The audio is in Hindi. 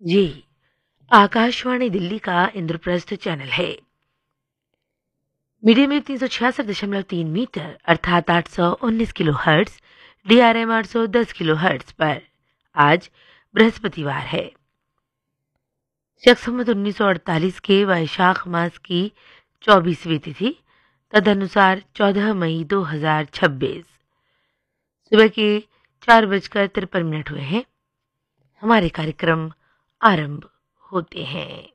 जी, आकाशवाणी दिल्ली का इंद्रप्रस्थ चैनल है। मीडियम वेव 366.3 मीटर अर्थात 819 kilo hertz, DRM 810 kilo hertz पर आज बृहस्पतिवार है। शक संवत 1948 के वैशाख मास की 24वीं तिथि तदनुसार 14 मई 2026 सुबह के 4:53 हुए हैं। हमारे कार्यक्रम आरंभ होते हैं।